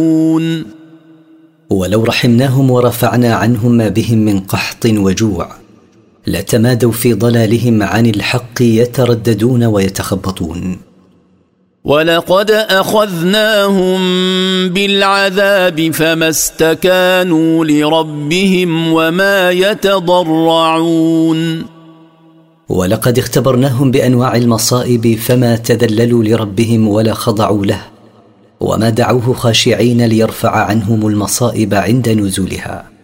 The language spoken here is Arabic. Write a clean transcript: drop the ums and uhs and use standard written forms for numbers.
ولو رحمناهم ورفعنا عنهم ما بهم من قحط وجوع لتمادوا في ضلالهم عن الحق يترددون ويتخبطون. ولقد أخذناهم بالعذاب فما استكانوا لربهم وما يتضرعون. ولقد اختبرناهم بأنواع المصائب فما تذللوا لربهم ولا خضعوا له وما دعوه خاشعين ليرفع عنهم المصائب عند نزولها.